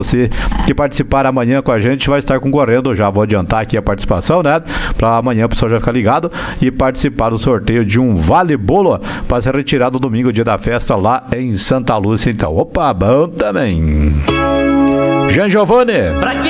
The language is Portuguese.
Você que participar amanhã com a gente vai estar concorrendo, já vou adiantar aqui a participação, né? Para amanhã o pessoal já ficar ligado e participar do sorteio de um Vale Bolo para ser retirado domingo, dia da festa lá em Santa Lúcia. Então, opa, bom também. Jean Giovanni. Pra quê?